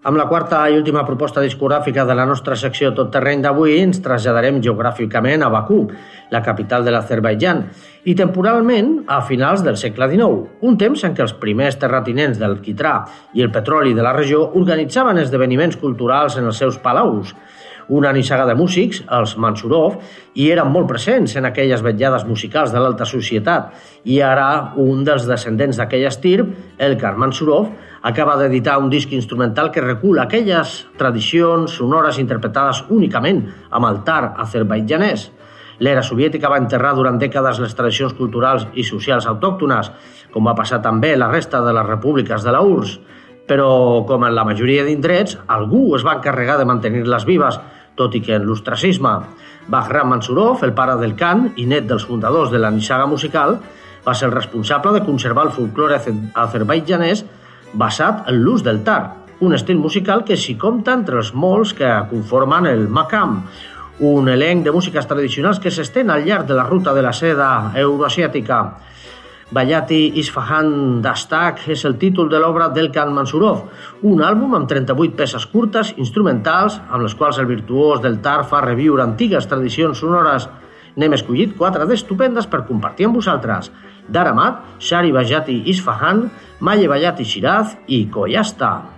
Amb la quarta i última proposta discogràfica de la nostra secció Tot Terreny d'avui ens traslladarem geogràficament a Bakú, la capital de l'Azerbaidjan, i temporalment a finals del segle XIX, un temps en què els primers terratinents del quitrà i el petroli de la regió organitzaven esdeveniments culturals en els seus palaus. Una nissaga de músics, els Mansurov, hi eren molt presents en aquelles vetllades musicals de l'alta societat i ara un dels descendents d'aquell estirp, Elkar Mansurov, acaba d'editar un disc instrumental que recull aquelles tradicions sonores interpretades únicament amb el tar azerbaidjanès. L'era soviètica va enterrar durant dècades les tradicions culturals i socials autòctones, com va passar també la resta de les repúbliques de la URSS. Però, com en la majoria d'indrets, algú es va encarregar de mantenir-les vives, tot i que en l'ostracisme. Bahram Mansurov, el pare del cant i net dels fundadors de la nissaga musical, va ser el responsable de conservar el folklore azerbaidjanès basat en l'ús del tar, un estil musical que s'hi compta entre els molts que conformen el makam, un elenc de músiques tradicionals que s'estén al llarg de la ruta de la seda euroasiàtica. Bayati Isfahan Dastak és el títol de l'obra d'Elkar Mansurov, un àlbum amb 38 peces curtes, instrumentals, amb les quals el virtuós del tar fa reviure antigues tradicions sonores. N'hem escollit 4 d'estupendes per compartir amb vosaltres: Daramat, Shari Bayati Isfahan, Maye Bayati Shiraz i Koyasta.